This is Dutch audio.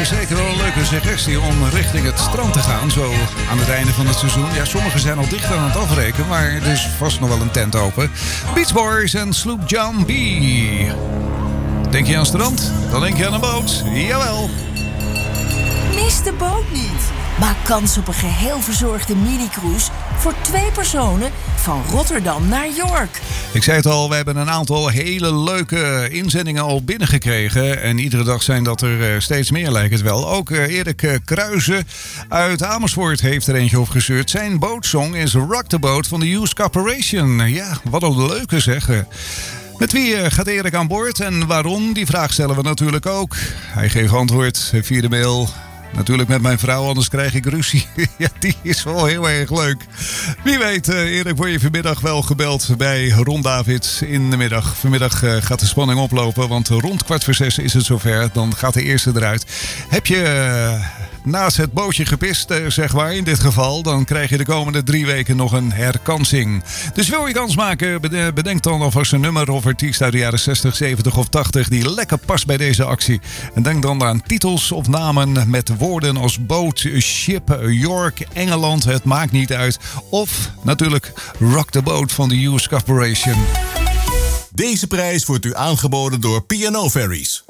zeker wel een leuke suggestie om richting het strand te gaan. Zo aan het einde van het seizoen. Ja, sommigen zijn al dicht aan het afrekenen, maar er is vast nog wel een tent open. Beach Boys en Sloop John B. Denk je aan strand? Dan denk je aan een boot. Jawel. Mis de boot niet. Maak kans op een geheel verzorgde mini-cruise voor 2 personen van Rotterdam naar York. Ik zei het al, we hebben een aantal hele leuke inzendingen al binnengekregen. En iedere dag zijn dat er steeds meer, lijkt het wel. Ook Erik Kruijzen uit Amersfoort heeft er eentje opgestuurd. Zijn bootsong is Rock the Boat van de Hughes Corporation. Ja, wat een leuke zeg. Met wie gaat Erik aan boord en waarom? Die vraag stellen we natuurlijk ook. Hij geeft antwoord via de mail. Natuurlijk met mijn vrouw, anders krijg ik ruzie. Ja, die is wel heel erg leuk. Wie weet, Erik, word je vanmiddag wel gebeld bij Ron Davids in de middag. Vanmiddag gaat de spanning oplopen, want rond 5:45 is het zover. Dan gaat de eerste eruit. Heb je naast het bootje gepist, zeg maar, in dit geval, dan krijg je de komende 3 weken nog een herkansing. Dus wil je kans maken, bedenk dan alvast een nummer of artiest uit de jaren 60, 70 of 80 die lekker past bij deze actie. En denk dan aan titels of namen met woorden als boot, ship, York, Engeland, het maakt niet uit. Of natuurlijk Rock the Boat van de Hughes Corporation. Deze prijs wordt u aangeboden door P&O Ferries.